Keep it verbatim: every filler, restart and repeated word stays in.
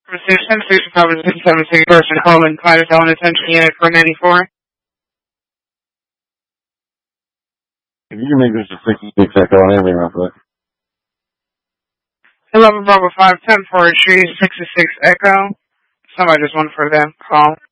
Precision Station Coverage six seven six person calling Clyde Allen Attention Unit four ninety-four. If you can make this a sixty-six Echo on everything real quick. eleven Bravo five ten for Retreat sixty-six Echo. Somebody just went for them call.